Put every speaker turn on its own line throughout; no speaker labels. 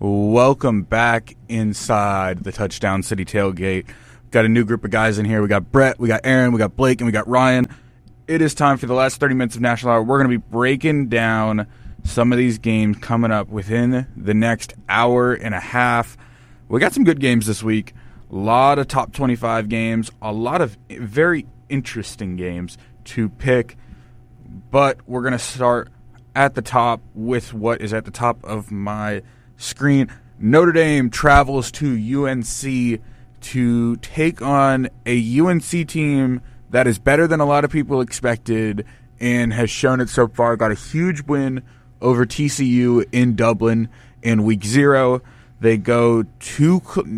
Welcome back inside the Touchdown City Tailgate. Got a new group of guys in here. We got Brett, we got Aaron, we got Blake, and we got Ryan. It is time for the last 30 minutes of National Hour. We're going to be breaking down some of these games coming up within the next hour and a half. We got some good games this week. A lot of top 25 games. A lot of very interesting games to pick. But we're going to start at the top with what is at the top of my screen. Notre Dame travels to UNC to take on a UNC team that is better than a lot of people expected and has shown it so far. Got a huge win over TCU in Dublin in week 0. They go to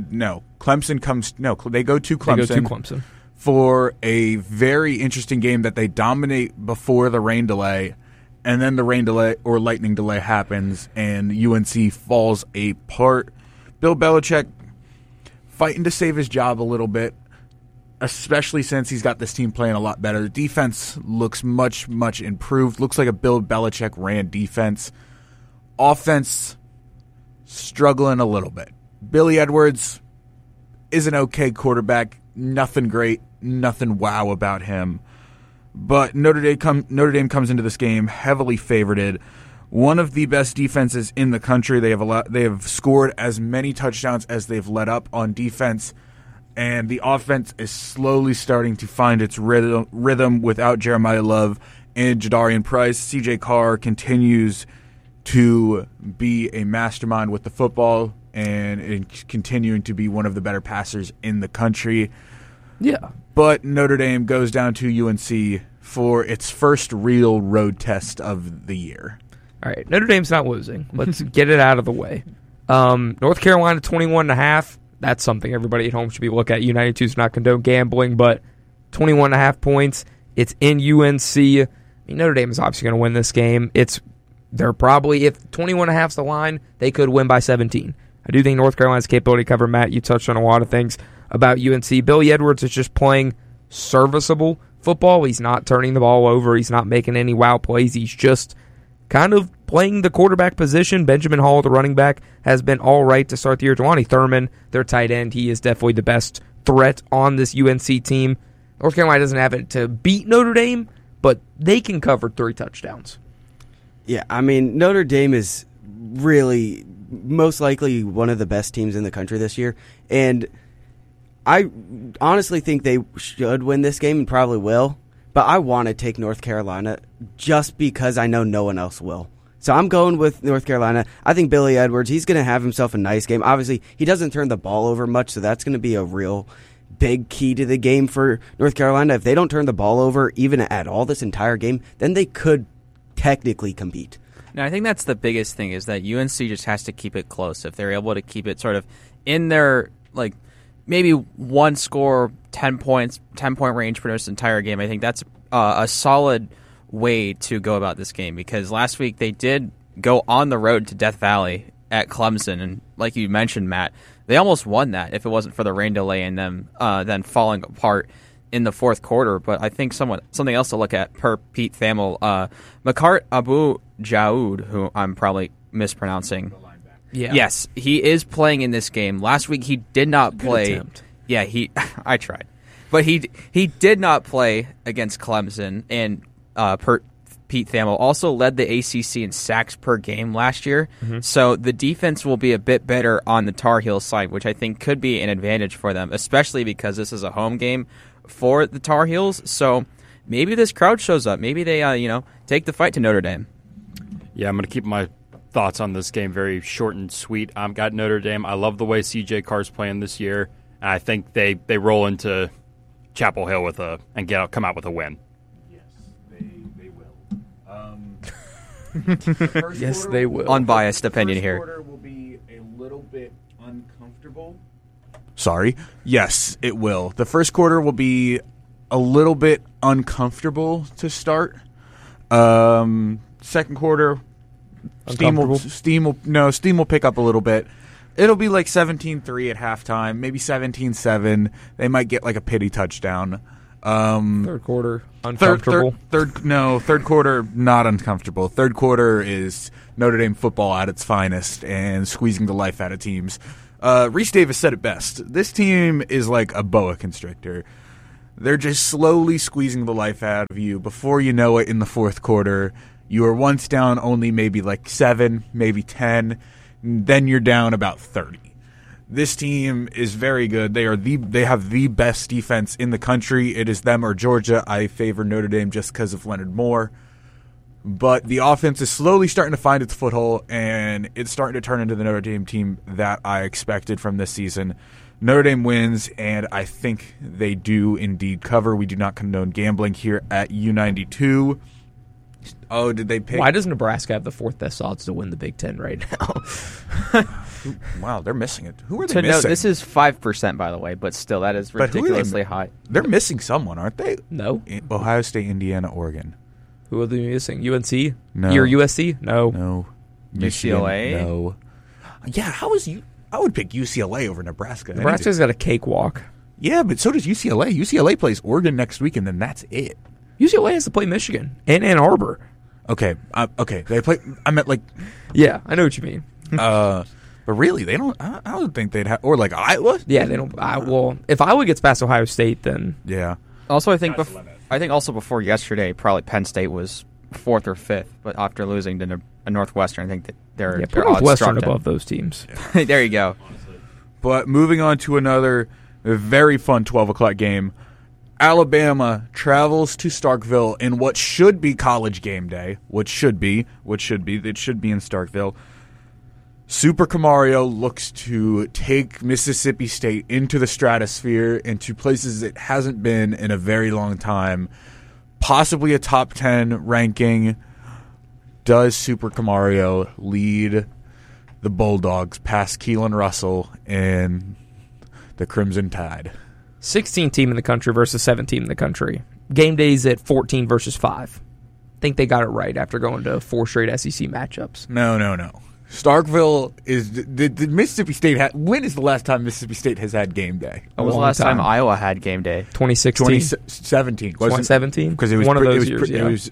Clemson for a very interesting game that they dominate before the rain delay. And then the rain delay or lightning delay happens, and UNC falls apart. Bill Belichick fighting to save his job a little bit, especially since he's got this team playing a lot better. The defense looks much, much improved. Looks like a Bill Belichick ran defense. Offense struggling a little bit. Billy Edwards is an okay quarterback. Nothing great, nothing wow about him. But Notre Dame comes into this game heavily favored. One of the best defenses in the country. They have scored as many touchdowns as they've let up on defense, and the offense is slowly starting to find its rhythm without Jeremiah Love and Jadarian Price. C.J. Carr continues to be a mastermind with the football and continuing to be one of the better passers in the country.
Yeah.
But Notre Dame goes down to UNC for its first real road test of the year.
All right, Notre Dame's not losing. Let's get it out of the way. North Carolina 21.5. That's something everybody at home should be looking at. United 2 is not condone gambling, but 21.5 points. It's in UNC. I mean, Notre Dame is obviously going to win this game. They're probably, if 21.5 is the line, they could win by 17. I do think North Carolina's capability to cover. Matt, you touched on a lot of things about UNC. Billy Edwards is just playing serviceable football. He's not turning the ball over. He's not making any wow plays. He's just kind of playing the quarterback position. Benjamin Hall, the running back, has been all right to start the year. Jelani Thurman, their tight end, he is definitely the best threat on this UNC team. North Carolina doesn't have it to beat Notre Dame, but they can cover 3 touchdowns.
Yeah, I mean, Notre Dame is really most likely one of the best teams in the country this year, and I honestly think they should win this game and probably will, but I want to take North Carolina just because I know no one else will. So I'm going with North Carolina. I think Billy Edwards, he's going to have himself a nice game. Obviously, he doesn't turn the ball over much, so that's going to be a real big key to the game for North Carolina. If they don't turn the ball over even at all this entire game, then they could technically compete.
No, I think that's the biggest thing is that UNC just has to keep it close. If they're able to keep it sort of in their, like, maybe one score, 10-point range for this entire game, I think that's a solid way to go about this game because last week they did go on the road to Death Valley at Clemson, and like you mentioned, Matt, they almost won that if it wasn't for the rain delay and them then falling apart in the fourth quarter. But I think something else to look at per Pete Thamel, Makart Abu Jaoud, who I'm probably mispronouncing.
Yeah.
Yes, he is playing in this game. Last week he did not play. Yeah, I tried. But he did not play against Clemson, and Pete Thamel also led the ACC in sacks per game last year. Mm-hmm. So the defense will be a bit better on the Tar Heels side, which I think could be an advantage for them, especially because this is a home game for the Tar Heels. So maybe this crowd shows up. Maybe they take the fight to Notre Dame.
Yeah, I'm going to keep my thoughts on this game very short and sweet. I've got Notre Dame. I love the way C.J. Carr's playing this year. And I think they roll into Chapel Hill come out with a win.
Yes, they will.
Yes, they will.
Unbiased opinion here.
First quarter will be a little bit uncomfortable. Sorry. Yes, it will. The first quarter will be a little bit uncomfortable to start. Second quarter, steam will pick up a little bit. It'll be like 17-3 at halftime, maybe 17-7. They might get like a pity touchdown.
Third quarter, uncomfortable.
Third quarter, not uncomfortable. Third quarter is Notre Dame football at its finest and squeezing the life out of teams. Reese Davis said it best. This team is like a boa constrictor. They're just slowly squeezing the life out of you. Before you know it, in the fourth quarter, you are once down only maybe like 7, maybe 10. Then you're down about 30. This team is very good. They have the best defense in the country. It is them or Georgia. I favor Notre Dame just because of Leonard Moore. But the offense is slowly starting to find its foothold, and it's starting to turn into the Notre Dame team that I expected from this season. Notre Dame wins, and I think they do indeed cover. We do not condone gambling here at U92. Oh, did they pick?
Why does Nebraska have the fourth best odds to win the Big Ten right now?
Wow, they're missing it. Who are they missing?
No, this is 5%, by the way, but still, that is ridiculously high.
They're missing someone, aren't they?
No.
Ohio State, Indiana, Oregon.
Who are they missing? UNC?
No.
You're USC? No.
No.
UCLA?
Michigan, no. Yeah, how is you? I would pick UCLA over Nebraska.
Nebraska's got a cakewalk.
Yeah, but so does UCLA. UCLA plays Oregon next week, and then that's it.
UCLA has to play Michigan and Ann Arbor.
Okay, they play. I meant like.
Yeah, I know what you mean.
But really, they don't. I don't think they'd have, or like Iowa.
Yeah, they don't. Well, if Iowa gets past Ohio State, then
yeah.
Also, I think also before yesterday, probably Penn State was 4th or 5th, but after losing to Northwestern, I think that their
put Northwestern above those teams.
Yeah. There you go.
But moving on to another very fun 12 o'clock game. Alabama travels to Starkville in what should be college game day. It should be in Starkville. Super Camario looks to take Mississippi State into the stratosphere, into places it hasn't been in a very long time. Possibly a top 10 ranking. Does Super Camario lead the Bulldogs past Keelan Russell and the Crimson Tide?
16 team in the country versus 7 team in the country. Game days at 14 versus 5. I think they got it right after going to 4 straight SEC matchups.
No. Starkville is the Mississippi State. When is the last time Mississippi State has had game day?
When was the last time Iowa had game day?
2016,
2017.
2017,
because it was
one of those years.
It was.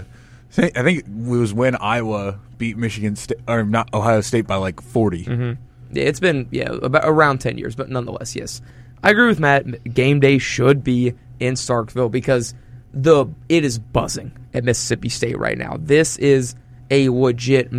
I think it was when Iowa beat Michigan State, or not Ohio State, by like 40.
Mm-hmm. Yeah, it's been about around 10 years, but nonetheless, yes, I agree with Matt. Game day should be in Starkville because it is buzzing at Mississippi State right now. This is a legit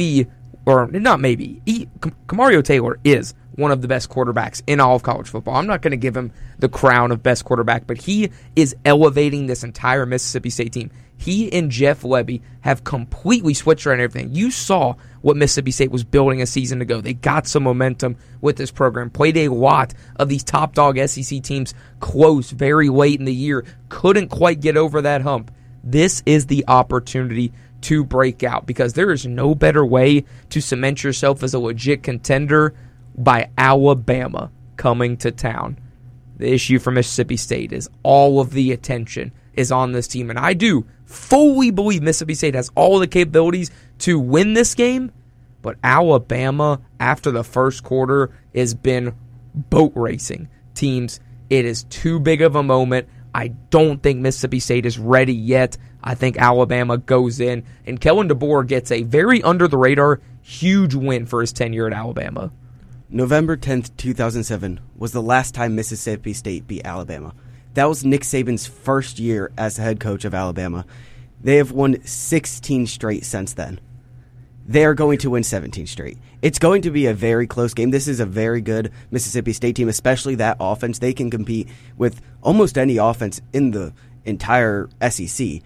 Camario Taylor is one of the best quarterbacks in all of college football. I'm not going to give him the crown of best quarterback, but he is elevating this entire Mississippi State team. He and Jeff Lebby have completely switched around everything. You saw what Mississippi State was building a season ago. They got some momentum with this program, played a lot of these top dog SEC teams close very late in the year, couldn't quite get over that hump. This is the opportunity to break out because there is no better way to cement yourself as a legit contender by Alabama coming to town. The issue for Mississippi State is all of the attention is on this team, and I do fully believe Mississippi State has all the capabilities to win this game, but Alabama, after the first quarter, has been boat racing teams. It is too big of a moment. I don't think Mississippi State is ready yet. I think Alabama goes in, and Kellen DeBoer gets a very under-the-radar, huge win for his tenure at Alabama.
November 10th, 2007 was the last time Mississippi State beat Alabama. That was Nick Saban's first year as the head coach of Alabama. They have won 16 straight since then. They are going to win 17 straight. It's going to be a very close game. This is a very good Mississippi State team, especially that offense. They can compete with almost any offense in the entire SEC,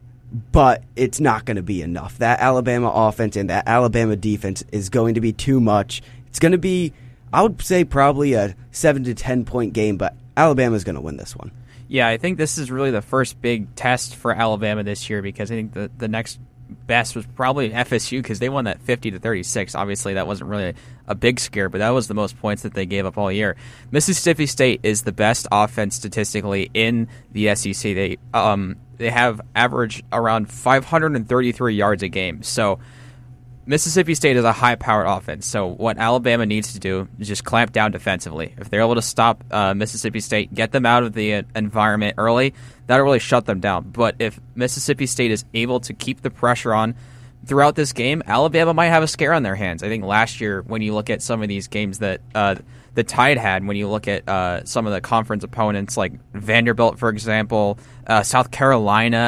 but it's not going to be enough. That Alabama offense and that Alabama defense is going to be too much. It's going to be, I would say, probably a 7 to 10 point game, but Alabama's going to win this one.
Yeah, I think this is really the first big test for Alabama this year because I think the next best was probably FSU because they won that 50-36. Obviously, that wasn't really a big scare, but that was the most points that they gave up all year. Mississippi State is the best offense statistically in the SEC. They have averaged around 533 yards a game. So Mississippi State is a high-powered offense, so what Alabama needs to do is just clamp down defensively. If they're able to stop Mississippi State, get them out of the environment early, that'll really shut them down. But if Mississippi State is able to keep the pressure on throughout this game, Alabama might have a scare on their hands. I think last year, when you look at some of these games that the Tide had, when you look at some of the conference opponents like Vanderbilt, for example, South Carolina,